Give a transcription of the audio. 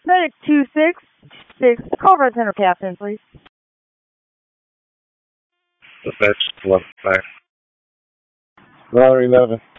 Medic 266, call Red Center Captain, please. Dispatch 11, back. Lottery 11.